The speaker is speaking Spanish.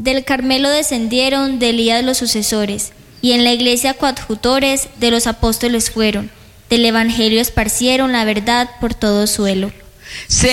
Del Carmelo descendieron, de Elías los sucesores, y en la iglesia coadjutores de los apóstoles fueron. Del evangelio esparcieron la verdad por todo suelo.